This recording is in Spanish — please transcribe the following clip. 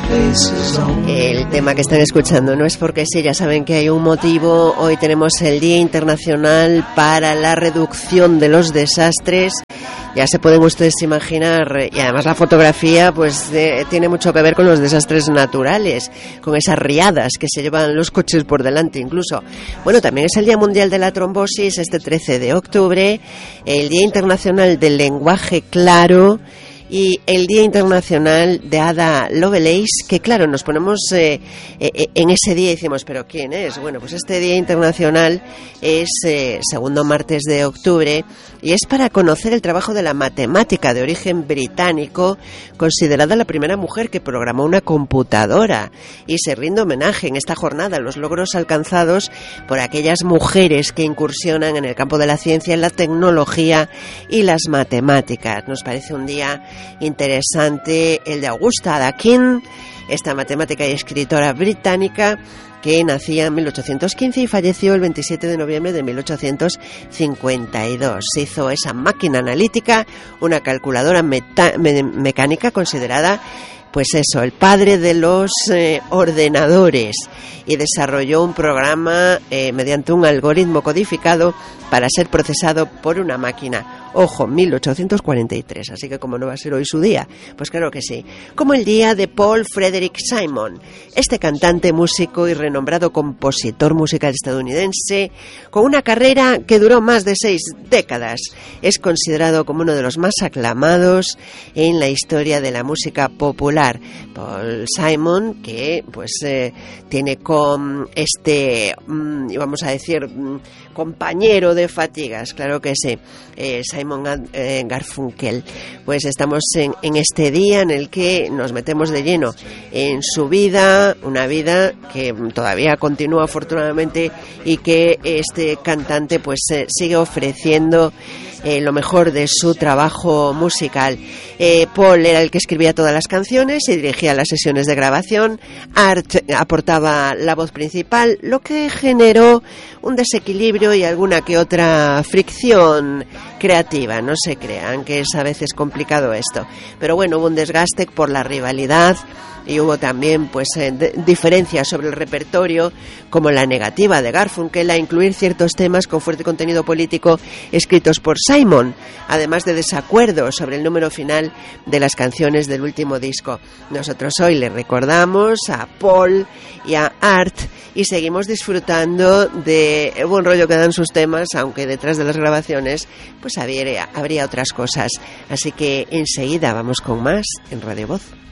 El tema que están escuchando no es porque sí, ya saben que hay un motivo. Hoy tenemos el Día Internacional para la Reducción de los Desastres. Ya se pueden ustedes imaginar, y además la fotografía pues tiene mucho que ver con los desastres naturales, con esas riadas que se llevan los coches por delante incluso. Bueno, también es el Día Mundial de la Trombosis, este 13 de octubre, el Día Internacional del Lenguaje Claro y el Día Internacional de Ada Lovelace, que claro, nos ponemos en ese día y decimos, ¿pero quién es? Bueno, pues este Día Internacional es segundo martes de octubre y es para conocer el trabajo de la matemática de origen británico, considerada la primera mujer que programó una computadora, y se rinde homenaje en esta jornada a los logros alcanzados por aquellas mujeres que incursionan en el campo de la ciencia, la tecnología y las matemáticas. Nos parece un día interesante el de Augusta Ada King, esta matemática y escritora británica que nacía en 1815 y falleció el 27 de noviembre de 1852. Se hizo esa máquina analítica, una calculadora mecánica considerada, pues eso, el padre de los ordenadores, y desarrolló un programa mediante un algoritmo codificado para ser procesado por una máquina. Ojo, 1843, así que como no va a ser hoy su día, pues claro que sí. Como el día de Paul Frederick Simon, este cantante, músico y renombrado compositor musical estadounidense, con una carrera que duró más de 6 décadas. Es considerado como uno de los más aclamados en la historia de la música popular. Paul Simon, que pues tiene con vamos a decir, compañero de fatigas, claro que sí, Simon Garfunkel. Pues estamos en este día en el que nos metemos de lleno en su vida, una vida que todavía continúa afortunadamente, y que este cantante pues sigue ofreciendo lo mejor de su trabajo musical. Paul era el que escribía todas las canciones y dirigía las sesiones de grabación. Art aportaba la voz principal, lo que generó un desequilibrio y alguna que otra fricción creativa. No se crean que es a veces complicado esto, pero bueno, hubo un desgaste por la rivalidad y hubo también pues diferencias sobre el repertorio, como la negativa de Garfunkel a incluir ciertos temas con fuerte contenido político escritos por Simon, además de desacuerdos sobre el número final de las canciones del último disco. Nosotros hoy le recordamos a Paul y a Art y seguimos disfrutando de el buen rollo que dan sus temas, aunque detrás de las grabaciones pues habría otras cosas. Así que enseguida vamos con más en Radio Voz.